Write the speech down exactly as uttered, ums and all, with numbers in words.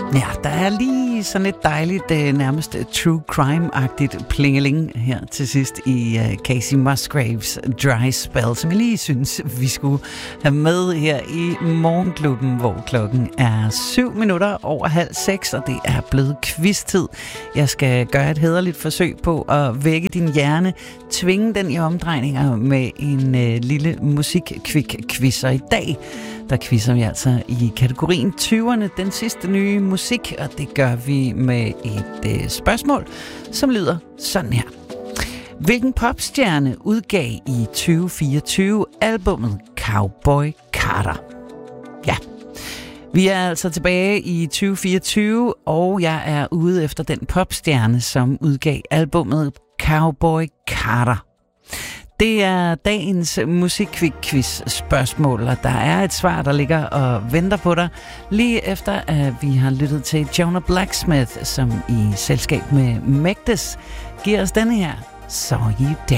Ja, der er lige sådan et dejligt, nærmest true crime-agtigt plingeling her til sidst i uh, Casey Musgraves Dry Spell, som jeg lige synes, vi skulle have med her i Morgenklubben, hvor klokken er syv minutter over halv seks, og det er blevet quiz-tid. Jeg skal gøre et hæderligt forsøg på at vække din hjerne, tvinge den i omdrejninger med en uh, lille musik-kvik-quiz, og i dag der quizzer vi altså i kategorien tyverne, den sidste nye musik, og det gør vi med et øh, spørgsmål, som lyder sådan her. Hvilken popstjerne udgav i tyve fireogtyve albummet Cowboy Carter? Ja, vi er altså tilbage i tyve fireogtyve, og jeg er ude efter den popstjerne, som udgav albummet Cowboy Carter. Det er dagens musikquiz-spørgsmål, og der er et svar, der ligger og venter på dig, lige efter at vi har lyttet til Jonah Blacksmith, som i selskab med Megdes giver os denne her Saw You Dead.